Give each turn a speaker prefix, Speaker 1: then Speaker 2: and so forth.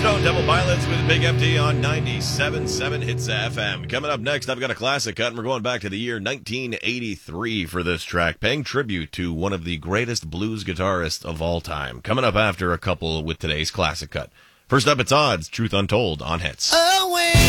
Speaker 1: Stone Temple Pilots with Big Empty on 97.7 Hits FM. Coming up next, I've got a classic cut, and we're going back to the year 1983 for this track, paying tribute to one of the greatest blues guitarists of all time. Coming up after a couple with today's classic cut. First up, it's Odds, Truth Untold on Hits.
Speaker 2: Away.